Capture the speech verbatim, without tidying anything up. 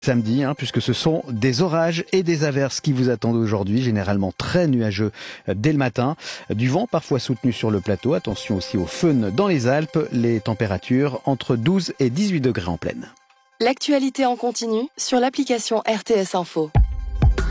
Samedi, hein, puisque ce sont des orages et des averses qui vous attendent aujourd'hui, généralement très nuageux dès le matin. Du vent parfois soutenu sur le plateau. Attention aussi au fön dans les Alpes. Les températures entre douze et dix-huit degrés en pleine. L'actualité en continu sur l'application R T S Info.